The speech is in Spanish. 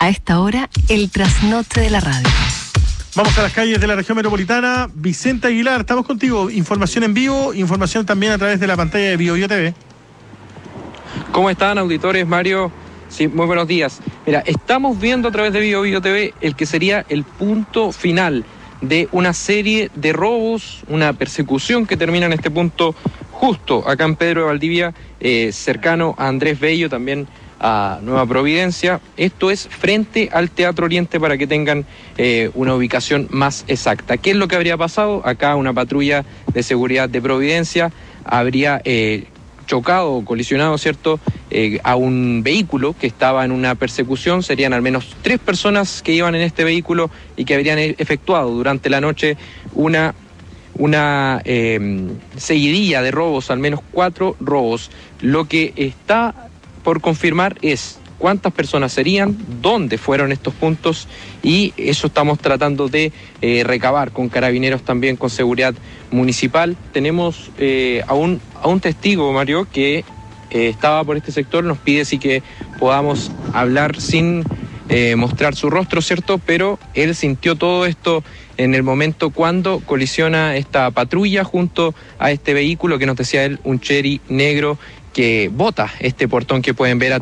A esta hora, el trasnoche de la radio. Vamos a las calles de la región metropolitana. Vicente Aguilar, estamos contigo. Información en vivo, información también a través de la pantalla de BioBio TV. ¿Cómo están, auditores? Mario, sí, muy buenos días. Mira, estamos viendo a través de BioBio TV el que sería el punto final de una serie de robos, una persecución que termina en este punto justo acá en Pedro de Valdivia, cercano a Andrés Bello, también a Nueva Providencia. Esto es frente al Teatro Oriente para que tengan una ubicación más exacta. ¿Qué es lo que habría pasado? Acá una patrulla de seguridad de Providencia habría chocado o colisionado, ¿cierto?, a un vehículo que estaba en una persecución. Serían al menos 3 personas que iban en este vehículo y que habrían efectuado durante la noche una seguidilla de robos, al menos 4 robos. Lo que está por confirmar es cuántas personas serían, dónde fueron estos puntos, y eso estamos tratando de recabar con carabineros, también con seguridad municipal. Tenemos a un testigo, Mario, que estaba por este sector. Nos pide sí que podamos hablar sin mostrar su rostro, ¿cierto? Pero él sintió todo esto en el momento cuando colisiona esta patrulla junto a este vehículo que, nos decía él, un Chery negro, que bota este portón que pueden ver